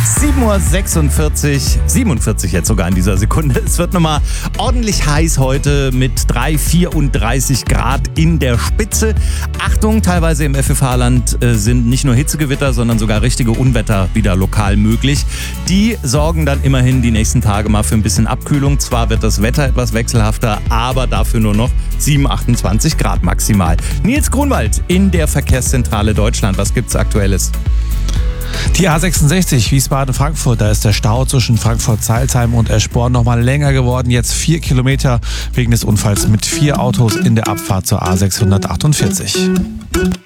7:46 Uhr, 47 jetzt sogar in dieser Sekunde. Es wird nochmal ordentlich heiß heute mit 34 Grad in der Spitze. Achtung, teilweise im FFH-Land sind nicht nur Hitzegewitter, sondern sogar richtige Unwetter wieder lokal möglich. Die sorgen dann immerhin die nächsten Tage mal für ein bisschen Abkühlung. Zwar wird das Wetter etwas wechselhafter, aber dafür nur noch 28 Grad maximal. Nils Grunwald in der Verkehrszentrale Deutschland. Was gibt's Aktuelles? Die A66 Wiesbaden-Frankfurt, da ist der Stau zwischen Frankfurt-Zeilsheim und Eschborn nochmal länger geworden. Jetzt 4 Kilometer wegen des Unfalls mit 4 Autos in der Abfahrt zur A648.